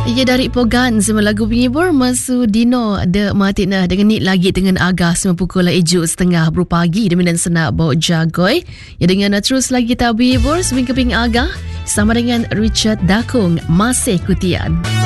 Ia dari Pogan semua lagu penghibur Masu Dino de Matina dengan ni lagi dengan agah semua pukul 7.30 berpagi demi dan senak bawa jagoi. Ya dengan terus lagi kita penghibur seminggu agah sama dengan Richard Dakung masih kutian.